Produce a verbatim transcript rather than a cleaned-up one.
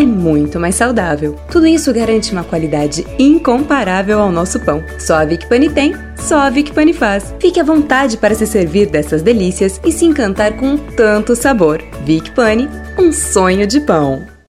muito mais saudável. Tudo isso garante uma qualidade incomparável ao nosso pão. Só a Vicpani tem, só a Vicpani faz. Fique à vontade para se servir dessas delícias e se encantar com tanto sabor. Vicpani, um sonho de pão.